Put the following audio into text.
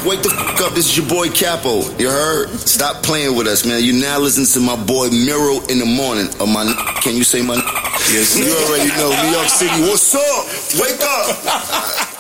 wake the fuck up. This is your boy Capo. You heard? Stop playing with us, man. You now listen to my boy Miro in the morning. Or my can you say my Yes, you already know. New York City, what's up? Wake up.